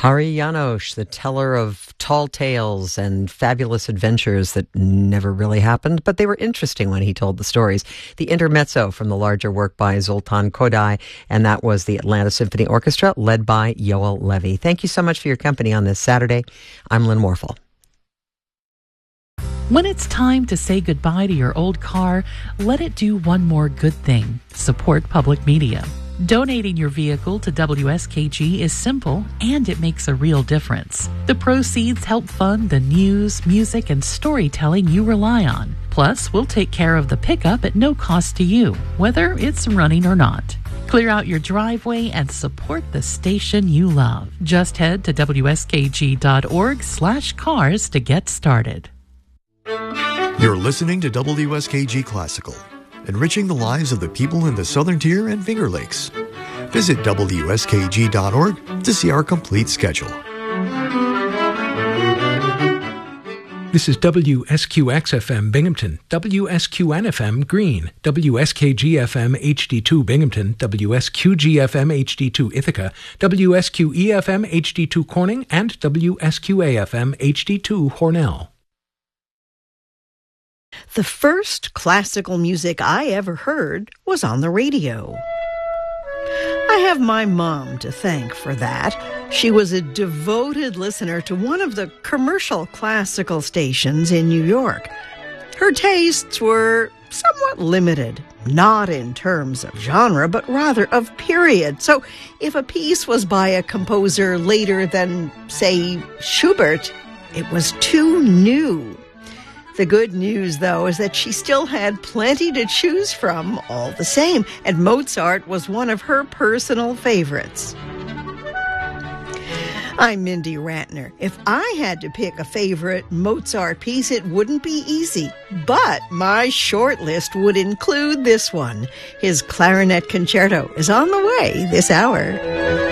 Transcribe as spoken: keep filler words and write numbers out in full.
Hari Janos, the teller of tall tales and fabulous adventures that never really happened, but they were interesting when he told the stories. The intermezzo from the larger work by Zoltan Kodály, and that was the Atlanta Symphony Orchestra, led by Yoel Levy. Thank you so much for your company on this Saturday. I'm Lynn Morphel. When it's time to say goodbye to your old car, let it do one more good thing. Support public media. Donating your vehicle to W S K G is simple, and it makes a real difference. The proceeds help fund the news, music, and storytelling you rely on. Plus, we'll take care of the pickup at no cost to you, whether it's running or not. Clear out your driveway and support the station you love. Just head to W S K G dot org slash cars to get started. You're listening to W S K G Classical, enriching the lives of the people in the Southern Tier and Finger Lakes. Visit W S K G dot org to see our complete schedule. This is W S Q X F M Binghamton, W S Q N F M Greene, W S K G F M H D two Binghamton, W S Q G F M H D two Ithaca, W S Q E F M H D two Corning, and W S Q A F M H D two Hornell. The first classical music I ever heard was on the radio. I have my mom to thank for that. She was a devoted listener to one of the commercial classical stations in New York. Her tastes were somewhat limited, not in terms of genre, but rather of period. So if a piece was by a composer later than, say, Schubert, it was too new. The good news, though, is that she still had plenty to choose from all the same, and Mozart was one of her personal favorites. I'm Mindy Ratner. If I had to pick a favorite Mozart piece, it wouldn't be easy, but my short list would include this one. His Clarinet Concerto is on the way this hour.